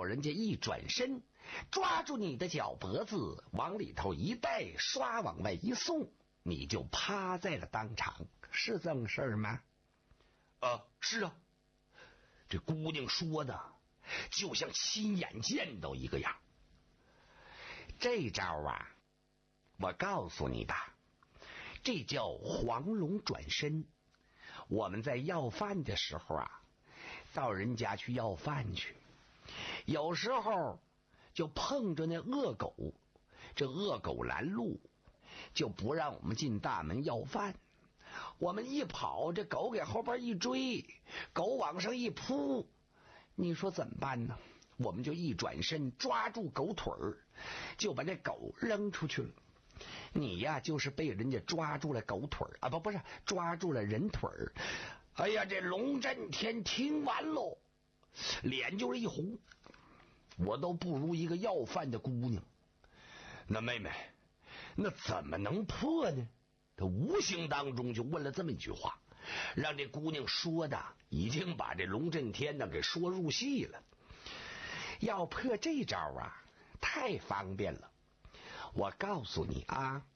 人家一转身，抓住你的脚脖子，往里头一带，唰往外一送，你就趴在了当场，是这么事吗？ 是啊。 这姑娘说的就像亲眼见到一个样。这招啊，我告诉你吧，这叫黄龙转身。我们在要饭的时候啊，到人家去要饭去，有时候就碰着那恶狗，这恶狗拦路，就不让我们进大门要饭。我们一跑，这狗给后边一追，狗往上一扑，你说怎么办呢？我们就一转身抓住狗腿儿，就把这狗扔出去了。你呀，就是被人家抓住了狗腿儿啊，不是抓住了人腿儿。哎呀，这龙震天听完喽，脸就是一红，我都不如一个要饭的姑娘。 那妹妹，那怎么能破呢？ 他无形当中就问了这么一句话，让这姑娘说的已经把这龙震天呢给说入戏了。要破这招啊，太方便了。我告诉你啊，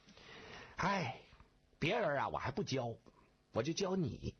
别人啊我还不教，我就教你。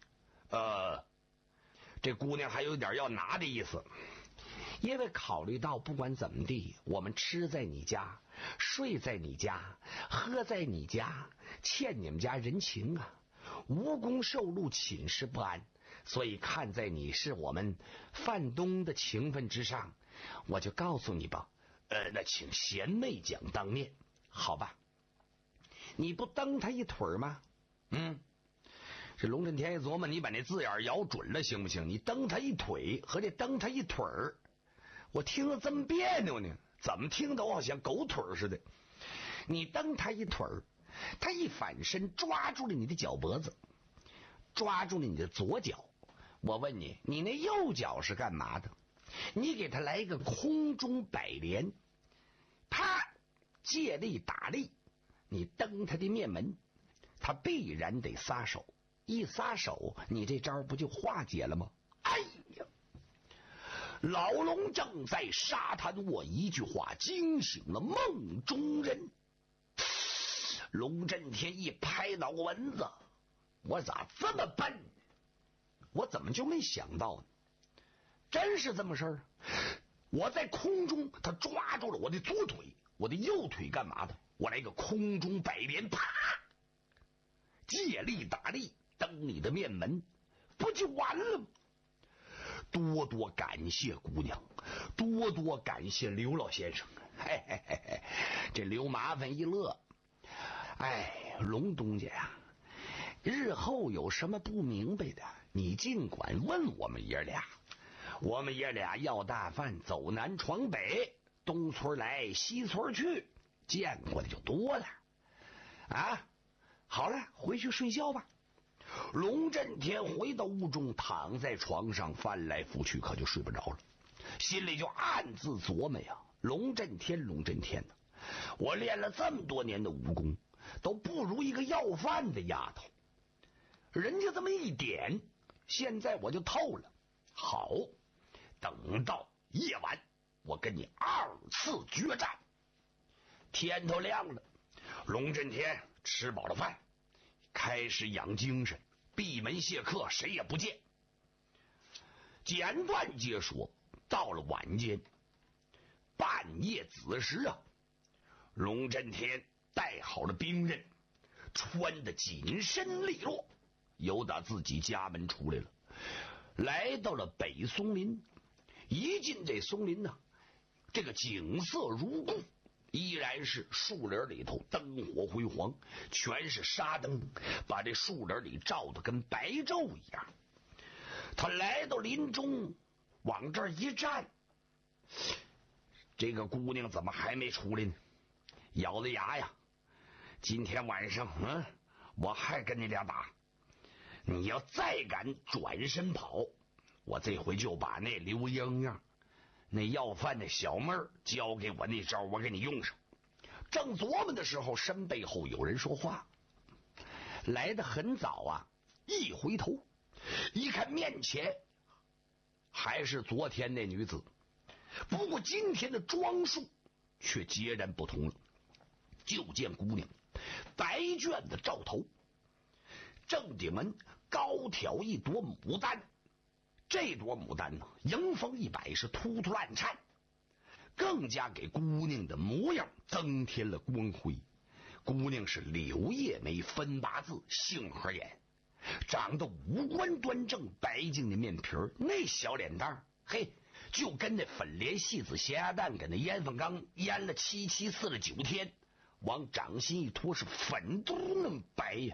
这姑娘还有点要拿的意思。 因为考虑到不管怎么地，我们吃在你家，睡在你家，喝在你家，欠你们家人情啊，无功受禄，寝食不安，所以看在你是我们范东的情分之上，我就告诉你吧。 那请贤妹讲当面。 好吧，你不蹬他一腿吗？ 这龙震天一琢磨，你把那字眼咬准了行不行？你蹬他一腿和这蹬他一腿儿， 我听着这么别扭呢， 怎么听都好像狗腿似的。 你蹬他一腿儿，他一反身抓住了你的脚脖子，抓住了你的左脚。我问你，你那右脚是干嘛的？你给他来一个空中摆连，啪，借力打力，你蹬他的面门，他必然得撒手，一撒手，你这招不就化解了吗？ 哎呀，老龙正在沙滩卧，一句话惊醒了梦中人。龙震天一拍脑门子，我咋这么笨？我怎么就没想到呢？真是这么事儿。我在空中，他抓住了我的左腿，我的右腿干嘛的？我来个空中摆连，啪，借力打力，蹬你的面门，不就完了吗？多多感谢姑娘，多多感谢刘老先生。 嘿嘿嘿嘿，这刘麻烦一乐，龙东家呀，日后有什么不明白的，你尽管问我们爷俩。我们爷俩要大饭，走南闯北，东村来西村去，见过的就多了啊。好了，回去睡觉吧。 龙震天回到屋中，躺在床上翻来覆去，可就睡不着了，心里就暗自琢磨呀，龙震天呢，我练了这么多年的武功，都不如一个要饭的丫头。人家这么一点，现在我就透了。好，等到夜晚，我跟你二次决战。天头亮了，龙震天吃饱了饭，开始养精神，闭门谢客，谁也不见。简短接说，到了晚间，半夜子时啊，龙震天带好了兵刃，穿得紧身利落，由打自己家门出来了，来到了北松林。一进这松林呢，这个景色如故，依然是树林里头灯火辉煌，全是沙灯，把这树林里照得跟白昼一样。他来到林中，往这儿一站，这个姑娘怎么还没出来呢？咬着牙呀，今天晚上我还跟你俩打，你要再敢转身跑，我这回就把那刘英英那要饭的小妹儿交给我那招，我给你用上。正琢磨的时候，身背后有人说话，来得很早啊，一回头一看面前还是昨天那女子。 不过今天的装束却截然不同了。就见姑娘白绢子罩头，正顶门高挑一朵牡丹，这朵牡丹呢，迎风一摆是突突乱颤，更加给姑娘的模样增添了光辉。姑娘是柳叶眉、分八字、杏核眼，长得五官端正，白净的面皮儿，那小脸蛋儿，嘿，就跟那粉莲戏子咸鸭蛋给那烟粉缸腌了7次了9天，往掌心一拖是粉嘟那么白呀，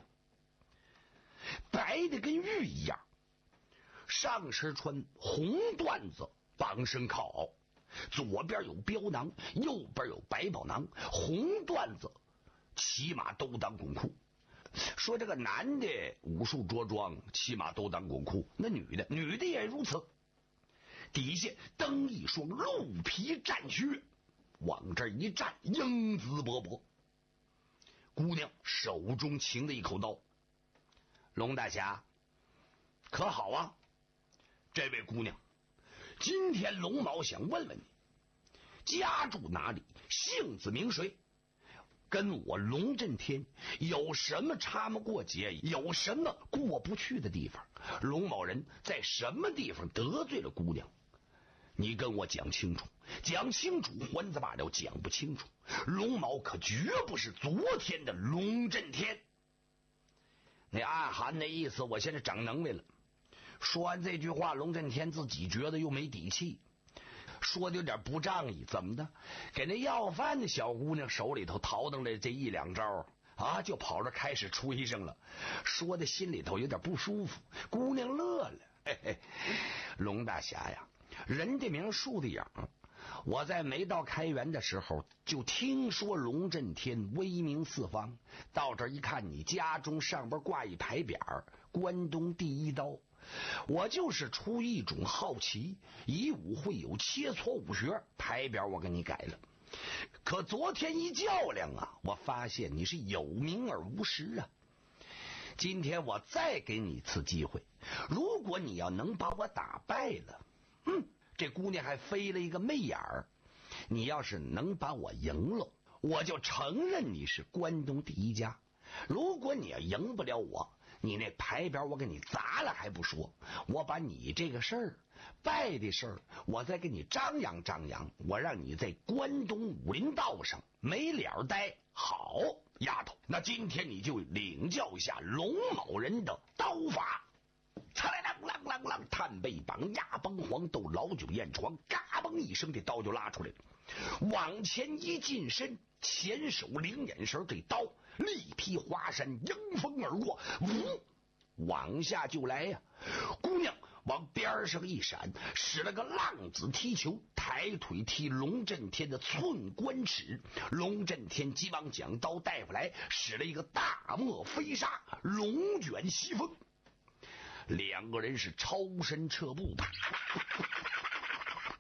白的跟玉一样。上身穿红缎子绑身靠，左边有标囊，右边有百宝囊，红缎子骑马都当拱裤。说这个男的武术着装，骑马都当拱裤，那女的也如此。底下蹬一双鹿皮战靴，往这一站，英姿勃勃。姑娘手中擎着一口刀。龙大侠，可好啊？这位姑娘，今天龙毛想问问你，家住哪里，姓子名谁，跟我龙震天有什么插不过节，有什么过不去的地方？龙某人在什么地方得罪了姑娘？你跟我讲清楚，讲清楚，还则罢了，讲不清楚，龙某可绝不是昨天的龙震天。那暗含的意思，我现在整能耐了。说完这句话，龙震天自己觉得又没底气，说的有点不仗义。怎么的？给那要饭的小姑娘手里头淘腾了这1、2招啊，就跑这开始吹上了，说的心里头有点不舒服。姑娘乐了，嘿嘿，龙大侠呀，人的名树的影，我在没到开元的时候就听说龙震天威名四方，到这一看，你家中上边挂一牌匾，关东第一刀。我就是出一种好奇，以武会友，切磋武学，牌匾我给你改了。可昨天一较量啊，我发现你是有名而无实啊。今天我再给你一次机会，如果你要能把我打败了，这姑娘还飞了一个媚眼儿，你要是能把我赢了，我就承认你是关东第一家。如果你要赢不了我，你那牌匾我给你砸了还不说，我把你这个事儿败的事儿我再给你张扬张扬，我让你在关东武林道上没脸待。好丫头，那今天你就领教一下龙某人的刀法。嚓来啷啷啷啷，探背绑压崩黄豆，老酒验床，嘎嘣一声，这刀就拉出来了。往前一近身，前手灵眼神，这刀力劈华山，迎风而过，往下就来呀。姑娘往边上一闪，使了个浪子踢球，抬腿踢龙震天的寸关尺。龙震天急忙将刀带回来，使了一个大漠飞沙，龙卷西风。两个人是超身撤步，啪啪啪啪啪，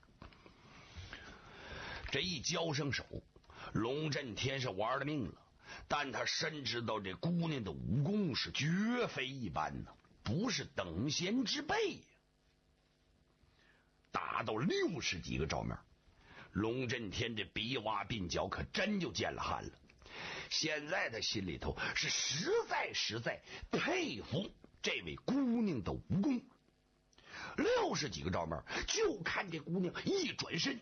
这一交上手，龙震天是玩了命了。但他深知道这姑娘的武功是绝非一般呢，不是等闲之辈。打到60几个照面，龙震天这鼻洼鬓角可真就见了汗了。现在他心里头是实在佩服这位姑娘的武功。60几个照面，就看这姑娘一转身，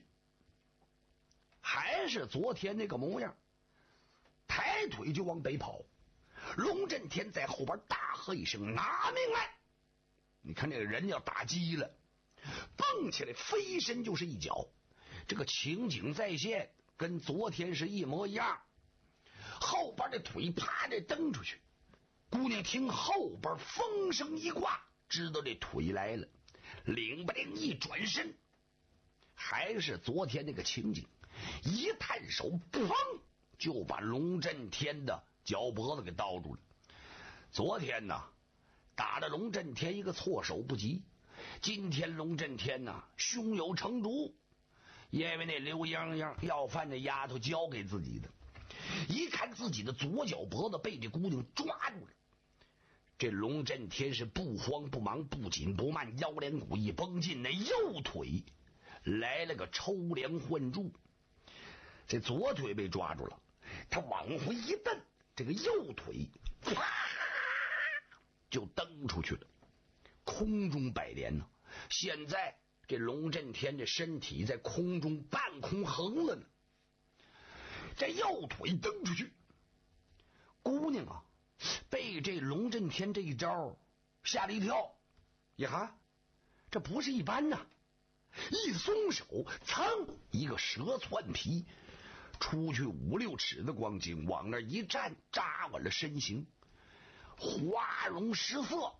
还是昨天那个模样，抬腿就往北跑。龙震天在后边大喝一声：“拿命来！”你看这个人要打急了，蹦起来飞身就是一脚。这个情景再现，跟昨天是一模一样。后边的腿啪的蹬出去，姑娘听后边风声一挂，知道这腿来了，领不灵一转身，还是昨天那个情景，一探手，砰，就把龙震天的脚脖子给叨住了。昨天呢，打了龙震天一个措手不及，今天龙震天呢，胸有成竹，因为那刘洋洋要饭的丫头教给自己的。一看自己的左脚脖子被这姑娘抓住了，这龙震天是不慌不忙，不紧不慢，腰连骨一绷进，那右腿来了个抽梁换柱，这左腿被抓住了，他往回一蹬，这个右腿啪就蹬出去了，空中摆连呢。现在这龙震天这身体在空中半空横了呢，这右腿蹬出去，姑娘啊被这龙震天这一招吓了一跳，呀，这不是一般呐！一松手，噌，一个蛇窜皮，出去5、6尺的光景，往那一站，扎稳了身形，花容失色。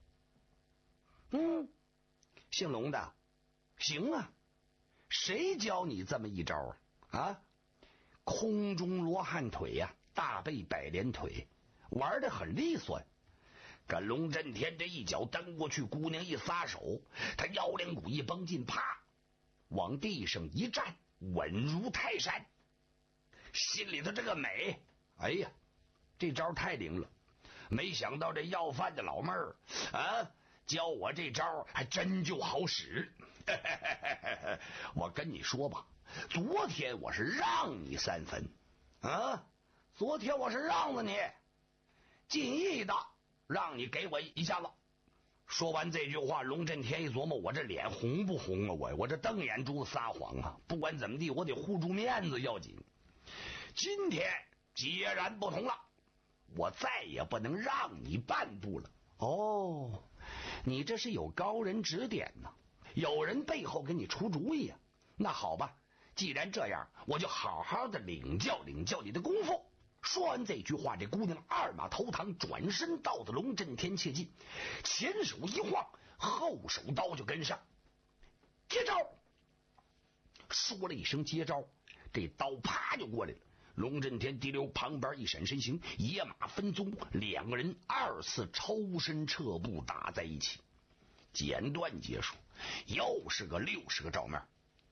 姓龙的，行啊，谁教你这么一招啊？空中罗汉腿呀，大背摆连腿，玩得很利索。跟龙震天这一脚蹬过去，姑娘一撒手，他腰梁骨一绷紧，啪，往地上一站，稳如泰山。心里头这个美，哎呀，这招太灵了！没想到这要饭的老妹儿啊，教我这招还真就好使。我跟你说吧，昨天我是让你3分啊，昨天我是让了你，尽意的让你给我一下子。说完这句话，龙震天一琢磨，我这脸红不红啊？我这瞪眼珠子撒谎啊！不管怎么地，我得护住面子要紧。今天截然不同了，我再也不能让你半步了。哦，你这是有高人指点呢，有人背后给你出主意啊。那好吧，既然这样，我就好好的领教领教你的功夫。说完这句话，这姑娘二马投堂，转身到的龙震天切近，前手一晃，后手刀就跟上，接招。说了一声接招，这刀啪就过来了。龙震天提溜旁边一闪身形，野马分鬃，两个人2次抽身撤步打在一起，简短结束，又是个60个照面。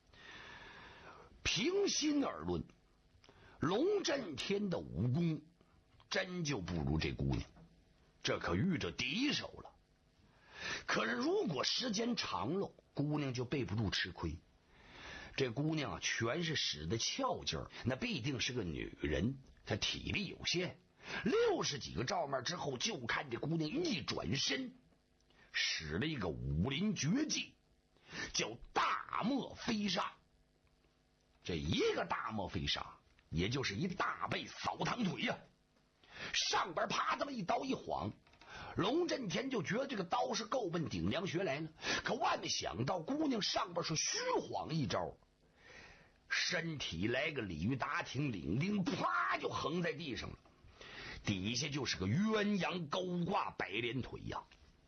平心而论，龙震天的武功真就不如这姑娘，这可遇着敌手了。可是如果时间长了，姑娘就备不住吃亏。这姑娘啊，全是使的俏劲儿，那必定是个女人，她体力有限。60几个照面之后，就看这姑娘一转身，使了一个武林绝技，叫大漠飞沙。这一个大漠飞沙，也就是一大背扫堂腿呀，上边啪这么一刀一晃，龙震天就觉得这个刀是够奔顶梁穴来了。可万没想到，姑娘上边是虚晃一招，身体来个鲤鱼打挺领钉，啪就横在地上了，底下就是个鸳鸯勾挂摆连腿呀。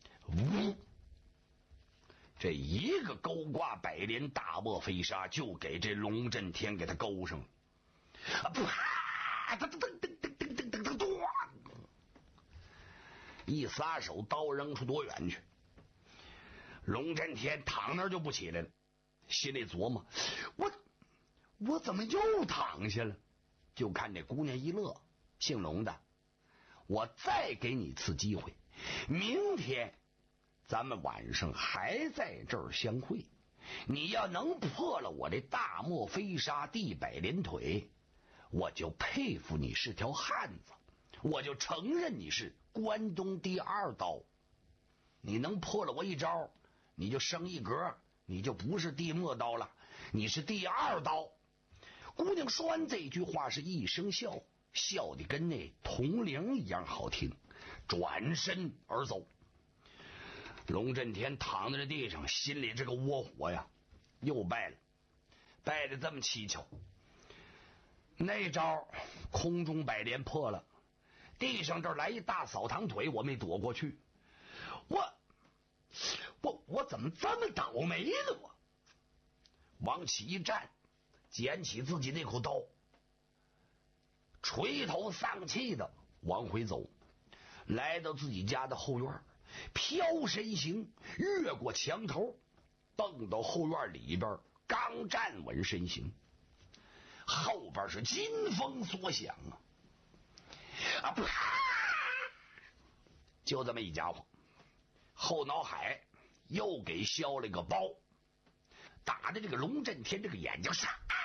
这一个勾挂摆连大漠飞沙就给这龙震天给他勾上了，啪，噔噔噔噔噔噔噔噔噔，一撒手，刀扔出多远去。龙震天躺那儿就不起来了，心里琢磨，我怎么又躺下了？就看这姑娘一乐，姓龙的，我再给你一次机会，明天咱们晚上还在这儿相会。你要能破了我这大漠飞沙地摆连腿，我就佩服你是条汉子，我就承认你是关东第2刀。你能破了我一招，你就升一格，你就不是地漠刀了，你是第2刀。姑娘说完这句话是一声笑，笑的跟那铜铃一样好听，转身而走。龙震天躺在地上，心里这个窝火呀，又败了，败得这么蹊跷。那招空中摆连破了，地上这来一大扫堂腿，我没躲过去，我怎么这么倒霉呢？我往起一站，捡起自己那口刀，垂头丧气的往回走，来到自己家的后院，飘身行，越过墙头，蹦到后院里边，刚站稳身形，后边是金风所响啊！啪！就这么一家伙，后脑海又给削了个包。 打的这个龙震天这个眼睛唰